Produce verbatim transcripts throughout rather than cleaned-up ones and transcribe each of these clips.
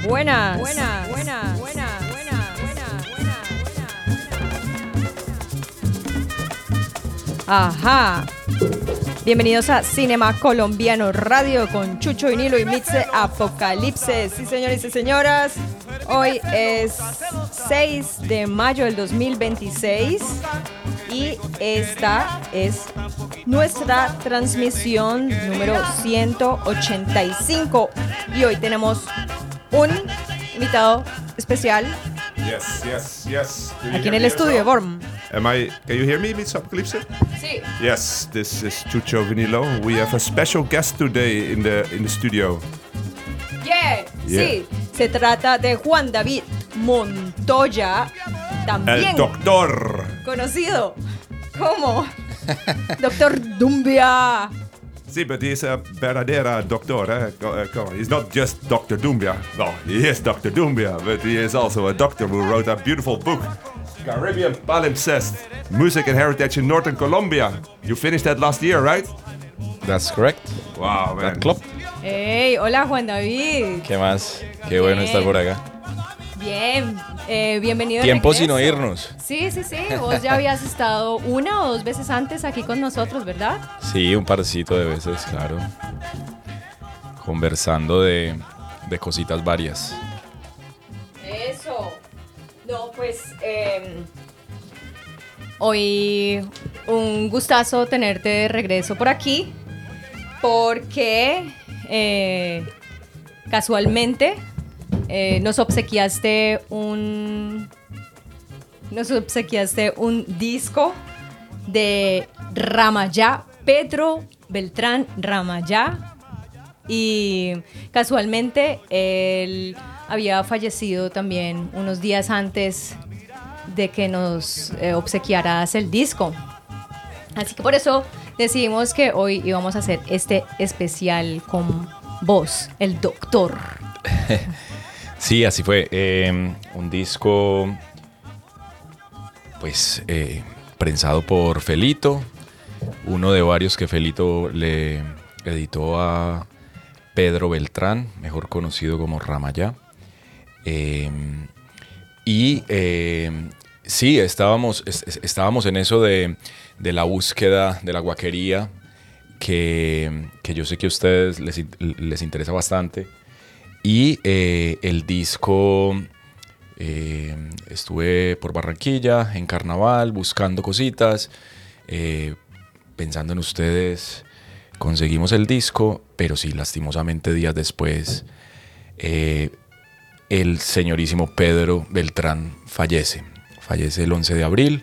buenas, buenas, buenas, buenas, buenas, buenas, buenas. Ajá. Bienvenidos a Cinema Colombiano Radio con Chucho Vinilo y Mitze Apocalipsis. Sí, señores y señoras, hoy es seis de mayo del dos mil veintiséis y esta es nuestra transmisión número ciento ochenta y cinco. Y hoy tenemos un invitado especial. Yes, yes, yes. Aquí en el estudio, Borm. Am I? Can you hear me, Mitze Apocalipsis? Sí. Yes, this is Chucho Vinilo. We have a special guest today in the in the studio. Yeah, Yeah. sí. Se trata de Juan David Montoya, también El doctor. conocido como Doctor Dumbia. Sí, but he is a verdadera doctor. Eh? Co- uh, come on. He's not just Doctor Dumbia. Well, he is Doctor Dumbia, but he is also a doctor who wrote a beautiful book, Caribbean Palimpsest, Music and Heritage in Northern Colombia. You finished that last year, right? That's correct. Wow, man. That club. Hey, hola Juan David. ¿Qué más? Qué bueno Bien. estar por acá. Bien, eh, bienvenido. de Tiempo sin regreso. oírnos. Sí, sí, sí. Vos ya habías estado una o dos veces antes aquí con nosotros, ¿verdad? Sí, un parcito de veces, claro. Conversando de, de cositas varias. Eso. No, pues eh, hoy un gustazo tenerte de regreso por aquí porque eh, casualmente eh, nos obsequiaste un nos obsequiaste un disco de Ramayá, Pedro Beltrán Ramayá, y casualmente él había fallecido también unos días antes de que nos eh, obsequiaras el disco. Así que por eso decidimos que hoy íbamos a hacer este especial con vos, el doctor. Sí, así fue. Eh, un disco, pues, eh, prensado por Felito. Uno de varios que Felito le editó a Pedro Beltrán, mejor conocido como Ramayá. Eh, y eh, sí, estábamos, es, estábamos en eso de, de la búsqueda de la guaquería, que, que yo sé que a ustedes les, les interesa bastante. Y eh, el disco, eh, estuve por Barranquilla en carnaval buscando cositas, eh, pensando en ustedes. Conseguimos el disco, pero sí, lastimosamente días después, eh, el señorísimo Pedro Beltrán fallece. Fallece el once de abril,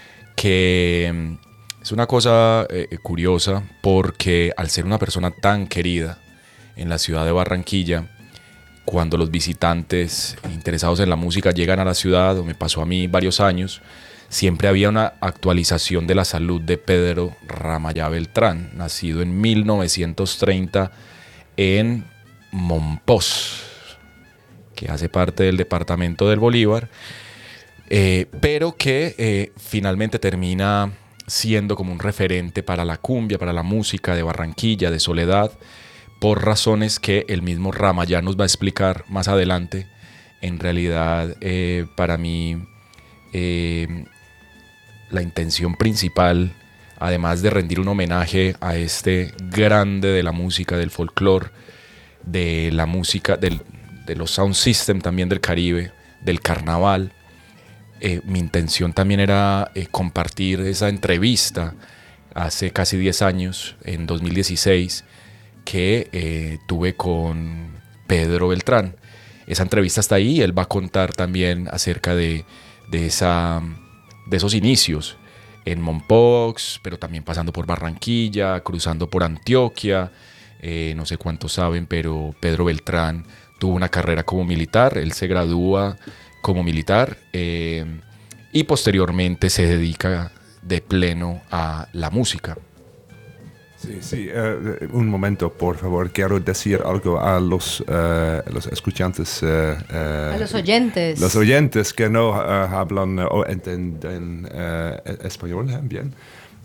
que es una cosa eh, curiosa porque al ser una persona tan querida en la ciudad de Barranquilla, cuando los visitantes interesados en la música llegan a la ciudad, o me pasó a mí varios años, siempre había una actualización de la salud de Pedro Ramayá Beltrán, nacido en mil novecientos treinta en Mompox, que hace parte del departamento del Bolívar, eh, pero que eh, finalmente termina siendo como un referente para la cumbia, para la música de Barranquilla, de Soledad, por razones que el mismo Ramayá nos va a explicar más adelante. En realidad, eh, para mí, eh, la intención principal, además de rendir un homenaje a este grande de la música, del folclore, de la música, del, de los sound system también del Caribe, del carnaval, eh, mi intención también era eh, compartir esa entrevista hace casi diez años, en dos mil dieciséis, que eh, tuve con Pedro Beltrán. Esa entrevista está ahí, él va a contar también acerca de, de, esa, de esos inicios en Mompox, pero también pasando por Barranquilla, cruzando por Antioquia. Eh, no sé cuántos saben, pero Pedro Beltrán tuvo una carrera como militar, él se gradúa como militar eh, y posteriormente se dedica de pleno a la música. Sí, sí, uh, un momento, por favor. Quiero decir algo a los, uh, los escuchantes. Uh, uh, A los oyentes. Los oyentes que no uh, hablan uh, o entienden uh, español, ¿eh? Bien.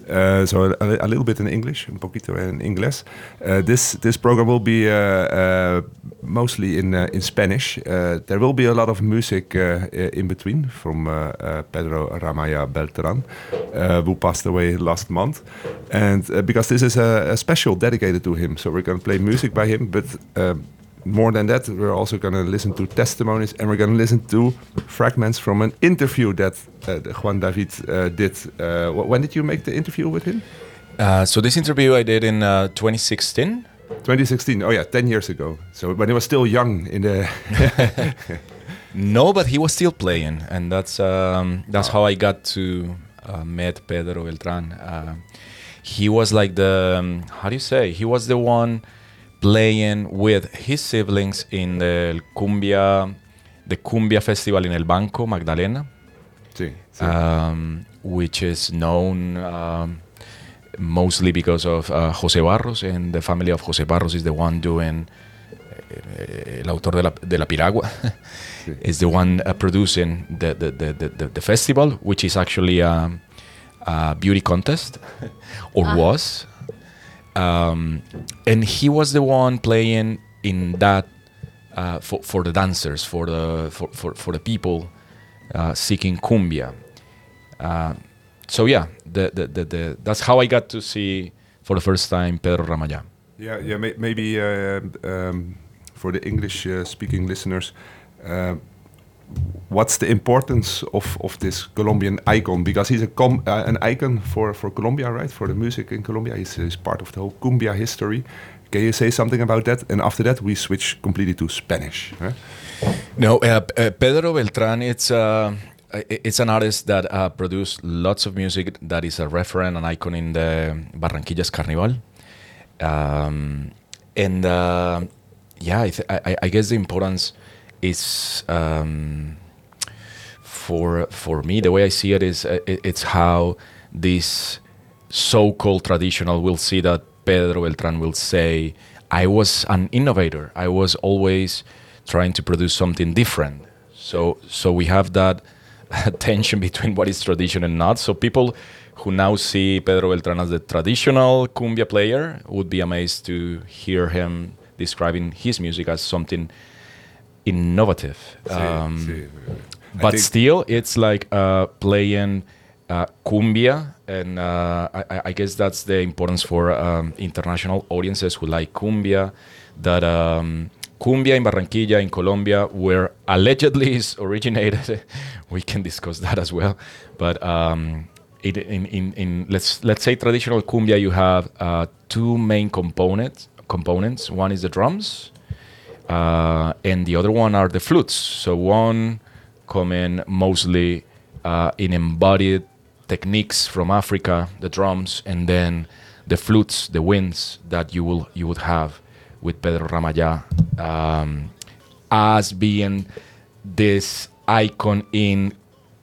Uh, so a, a little bit in English, un poquito en inglés. Uh, this this program will be uh, uh, mostly in uh, in Spanish. Uh, there will be a lot of music uh, in between from uh, uh, Pedro Ramaya Beltran, uh, who passed away last month, and uh, because this is a, a special dedicated to him, so we're going to play music by him, but. Uh, More than that, we're also going to listen to testimonies, and we're going to listen to fragments from an interview that uh, Juan David uh, did. Uh, when did you make the interview with him? Uh, so this interview I did in uh, twenty sixteen. twenty sixteen. Oh yeah, ten years ago. So when he was still young in the. No, but he was still playing, and that's um, that's how I got to uh, meet Pedro Beltran. Uh, he was like the um, how do you say? He was the one. Playing with his siblings in the cumbia, the cumbia festival in El Banco, Magdalena, sí, sí. Um, which is known um, mostly because of uh, José Barros, and the family of José Barros is the one doing, uh, el autor de la, de la Piragua, sí. is the one uh, producing the the, the, the the festival, which is actually a, a beauty contest, or ah. was. Um, and he was the one playing in that uh, for for the dancers, for the for for, for the people uh, seeking cumbia. Uh, so yeah, the, the the the that's how I got to see for the first time Pedro Ramayá. Yeah, yeah, may, maybe uh, um, for the English-speaking uh, listeners. Uh, What's the importance of, of this Colombian icon? Because he's a com- uh, an icon for, for Colombia, right? For the music in Colombia. He's, he's part of the whole cumbia history. Can you say something about that? And after that, we switch completely to Spanish. Huh? No, uh, uh, Pedro Beltran, it's, uh, it's an artist that uh, produced lots of music that is a referent, an icon in the Barranquilla's Carnival. Um, and uh, yeah, I, th- I, I guess the importance... is um, for for me, the way I see it is uh, it, it's how this so-called traditional will see that Pedro Beltran will say, I was an innovator. I was always trying to produce something different. So so we have that tension between what is tradition and not. So people who now see Pedro Beltran as the traditional cumbia player would be amazed to hear him describing his music as something innovative, um, sí, sí. But still it's like uh, playing uh, cumbia, and uh, I, I guess that's the importance for um, international audiences who like cumbia, that um, cumbia in Barranquilla, in Colombia, where allegedly is originated. We can discuss that as well, but um, it, in, in, in let's let's say traditional cumbia, you have uh, two main components components one is the drums, Uh, and the other one are the flutes. So one coming mostly uh, in embodied techniques from Africa, the drums, and then the flutes, the winds that you will you would have with Pedro Ramayá um, as being this icon in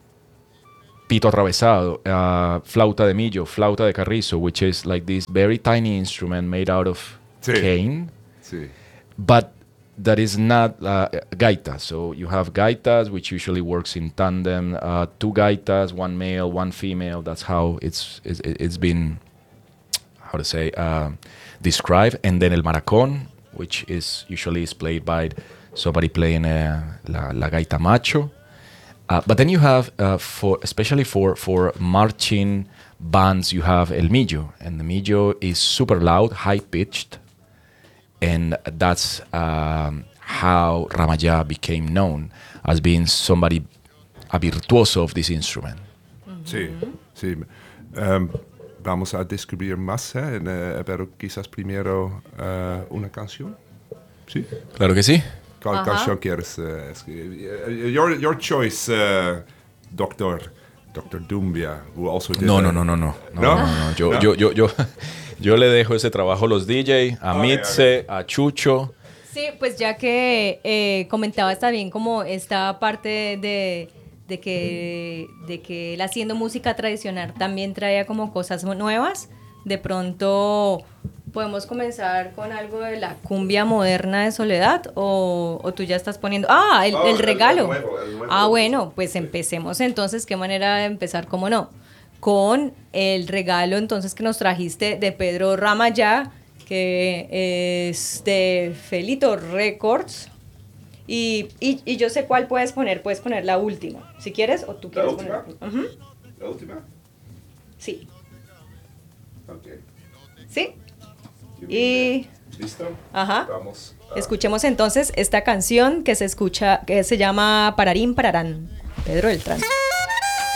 pito atravesado, uh, flauta de millo, flauta de carrizo, which is like this very tiny instrument made out of sí. cane, sí. but that is not uh, gaita. So you have gaitas, which usually works in tandem, uh, two gaitas, one male, one female. That's how it's it's, it's been, how to say, uh, described. And then el maracón, which is usually is played by somebody playing uh, la, la gaita macho. Uh, but then you have, uh, for especially for, for marching bands, you have el millo. And the millo is super loud, high-pitched. And that's um, how Ramayá became known as being somebody, a virtuoso of this instrument. Mm-hmm. Sí, sí. Um, vamos a descubrir más, ¿eh? En, uh, pero quizás primero uh, una canción. Sí. Claro que sí. ¿Cuál uh-huh. canción quieres uh, escribir? Your, your choice, uh, doctor. doctor Dumbia, who also did no, no, no, no, no, no, no, no, no. Yo, no. Yo, yo, yo, yo le dejo ese trabajo a los D J, a okay, Mitze, okay. a Chucho. Sí, pues ya que eh, comentabas también como esta parte de, de, que, de que él haciendo música tradicional también traía como cosas nuevas, de pronto podemos comenzar con algo de la cumbia moderna de Soledad, o, o tú ya estás poniendo... Ah, el, oh, el regalo. El, el nuevo, el nuevo. Ah, bueno, pues empecemos entonces. ¿Qué manera de empezar? ¿Cómo no? con el regalo entonces que nos trajiste de Pedro Ramayá, que es de Felito Records. Y, y, y yo sé cuál puedes poner, puedes poner la última, si quieres, o tú ¿La quieres última? poner. Uh-huh. ¿La última? Sí. Ok. Sí. Y... ¿Listo? Ajá. Vamos. a- Escuchemos entonces esta canción que se escucha, que se llama Pararín Pararán, Pedro Beltrán.